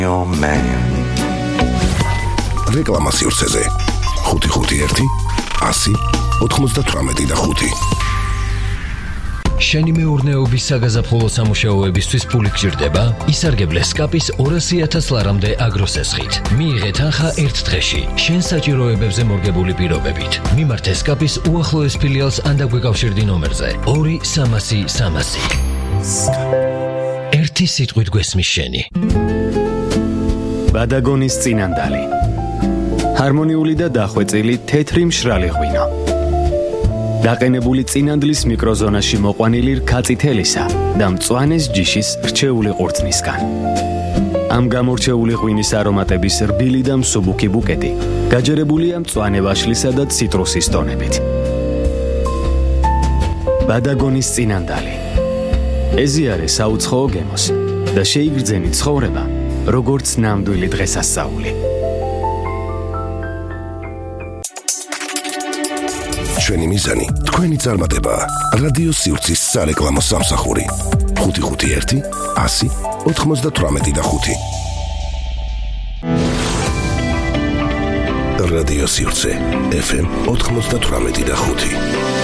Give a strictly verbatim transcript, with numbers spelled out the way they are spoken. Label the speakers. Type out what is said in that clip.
Speaker 1: რეკლამა სივრცეზე ხუთი ხუთი ერთი ასი ოთხმოცდათვრამეტი და ხუთი.
Speaker 2: შენი მეურნეობის საგაზაფხულო სამუშაოებისთვის ფული გჭირდება? ისარგებლე სკაპის ორასი ათას ლარამდე აგროსესხით. მიიღე თანხა ერთ დღეში, შენ საჭიროებებზე მორგებული პირობებით. მიმართე სკაპის უახლოეს ფილიალს ან დაგვეკავშირდი ნომერზე ორი სამასი სამასი. ერთი სიტყვით გვესმის შენი.
Speaker 3: ბადაგონის წინანდალი. ჰარმონიული და დახვეწილი თეთრი მშრალი ღვინო. დაყენებული წინანდლის მიკროზონაში მოყვანილი რქაწითელისა და მწვანეს ჯიშის რჩეული ყურძნისგან. ამ გამორჩეული ღვინის არომატების რბილი და მსუბუქი ბუკეტი გაჯერებულია მწვანე ვაშლისა და ციტრუსის ტონებით. ბადაგონის წინანდალი. ეზიარე საუცხოო გემოს და შეიგრძენი ცხოვრება, როგორც ნამდვილი დღესასწაული.
Speaker 1: ჩვენი მიზანი თქვენი წარმატებაა. რადიო სივრცის სარეკლამო სამსახური ხუთი ხუთი ერთი ასი ოთხმოცდათვრამეტი და ხუთი. რადიო სივრცე ეფ ემ ოთხმოცდათვრამეტი და ხუთი.